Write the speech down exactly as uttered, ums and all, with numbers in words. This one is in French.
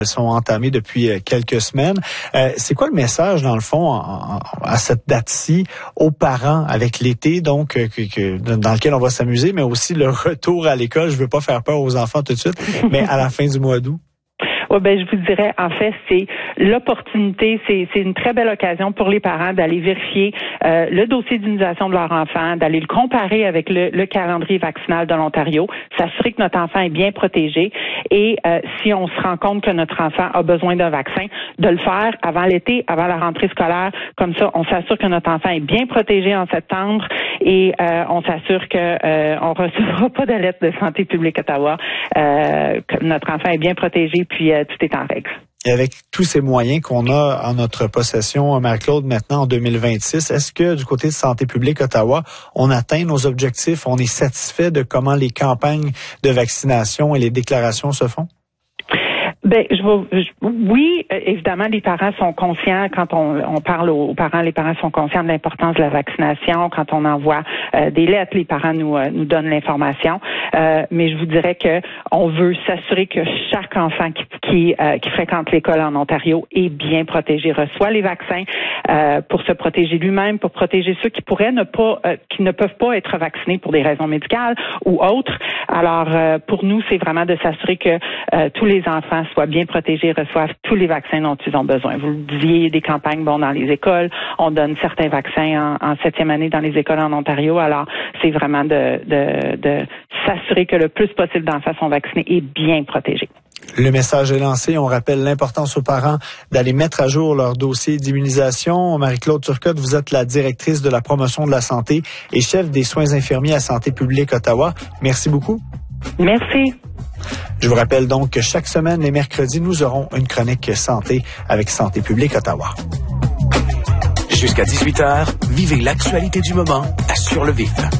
sont entamées depuis quelques semaines. Euh, c'est quoi le message, dans le fond, en, en, à cette date-ci, aux parents avec l'été, donc, euh, que, que, dans lequel on va s'amuser, mais aussi le retour à l'école? Je veux pas faire peur aux enfants tout de suite, mais à la fin du mois d'août. Oui, ben je vous dirais, en fait, c'est l'opportunité, c'est, c'est une très belle occasion pour les parents d'aller vérifier euh, le dossier d'immunisation de leur enfant, d'aller le comparer avec le, le calendrier vaccinal de l'Ontario, s'assurer que notre enfant est bien protégé et euh, si on se rend compte que notre enfant a besoin d'un vaccin, de le faire avant l'été, avant la rentrée scolaire. Comme ça, on s'assure que notre enfant est bien protégé en septembre et euh, on s'assure que euh, on recevra pas de lettre de Santé publique Ottawa, euh, que notre enfant est bien protégé puis euh, tout est en règle. Et avec tous ces moyens qu'on a en notre possession, Marie-Claude, maintenant en deux mille vingt-six, est-ce que du côté de Santé publique Ottawa, on atteint nos objectifs, on est satisfait de comment les campagnes de vaccination et les déclarations se font? Ben, je vais, je, oui, évidemment, les parents sont conscients quand on, on parle aux parents, les parents sont conscients de l'importance de la vaccination. Quand on envoie euh, des lettres, les parents nous euh, nous donnent l'information. Euh, mais je vous dirais que on veut s'assurer que chaque enfant qui qui, euh, qui fréquente l'école en Ontario est bien protégé, reçoit les vaccins euh, pour se protéger lui-même, pour protéger ceux qui pourraient ne pas, euh, qui ne peuvent pas être vaccinés pour des raisons médicales ou autres. Alors, euh, pour nous, c'est vraiment de s'assurer que euh, tous les enfants soient bien protégés, reçoivent tous les vaccins dont ils ont besoin. Vous le disiez, il y a des campagnes bon dans les écoles, on donne certains vaccins en, en septième année dans les écoles en Ontario. Alors, c'est vraiment de, de, de s'assurer que le plus possible d'enfants sont vaccinés et bien protégés. Le message est lancé. On rappelle l'importance aux parents d'aller mettre à jour leur dossier d'immunisation. Marie-Claude Turcotte, vous êtes la directrice de la promotion de la santé et chef des soins infirmiers à Santé publique Ottawa. Merci beaucoup. Merci. Je vous rappelle donc que chaque semaine, les mercredis, nous aurons une chronique santé avec Santé publique Ottawa. Jusqu'à dix-huit heures, vivez l'actualité du moment à Sur le Vif.